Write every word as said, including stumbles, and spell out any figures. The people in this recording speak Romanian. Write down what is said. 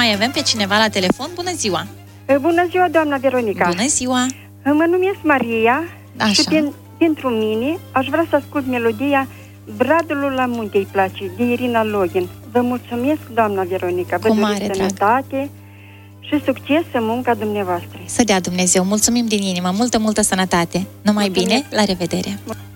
mai avem pe cineva la telefon. Bună ziua! Bună ziua, doamna Veronica! Bună ziua! Mă numesc Maria. Așa. Și pen, pentru mine aș vrea să ascult melodia Bradul la munte îi place, de Irina Login. Vă mulțumesc, doamna Veronica. Vă Cu doresc mare drag. sănătate și succes în munca dumneavoastră. Să dea Dumnezeu. Mulțumim din inimă. Multă, multă sănătate. Numai Mulțumesc. bine. La revedere!